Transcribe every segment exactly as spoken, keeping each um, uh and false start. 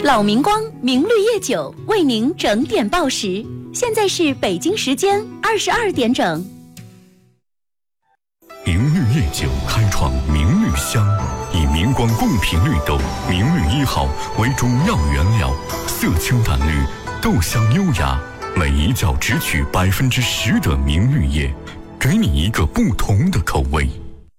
老明光明绿叶酒为您整点报时，现在是北京时间二十二点整。 明绿叶酒开创明绿香，以明光贡品绿豆明绿一号为主要原料，色清淡绿，豆香优雅，每一窖只取百分之十的明绿叶，给你一个不同的口味。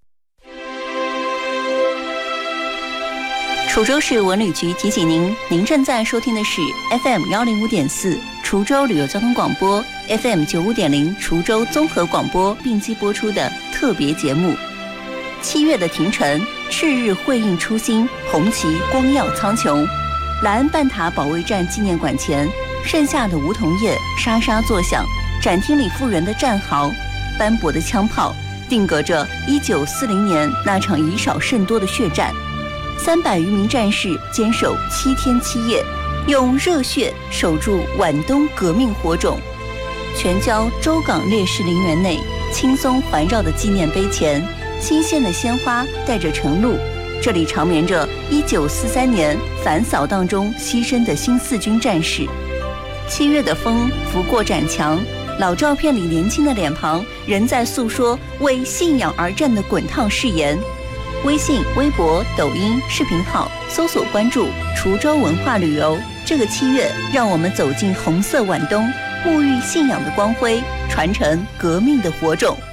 滁州市文旅局提醒您，您正在收听的是 F M 幺零五点四滁州旅游交通广播 ，F M 九五点零滁州综合广播并机播出的特别节目。七月的庭城，赤日辉映初心，红旗光耀苍穹。莱恩半塔保卫战纪念馆前，盛夏的梧桐叶沙沙作响，展厅里复原的战壕，斑驳的枪炮，定格着一九四零年那场以少胜多的血战。三百余名战士坚守七天七夜，用热血守住皖东革命火种。全郊周港烈士陵园内，轻松环绕的纪念碑前，新鲜的鲜花带着晨露。这里长眠着一九四三年反扫荡中牺牲的新四军战士。七月的风拂过展墙，老照片里年轻的脸庞仍在诉说为信仰而战的滚烫誓言。微信、微博、抖音视频号搜索关注滁州文化旅游。这个七月，让我们走进红色皖东，沐浴信仰的光辉，传承革命的火种。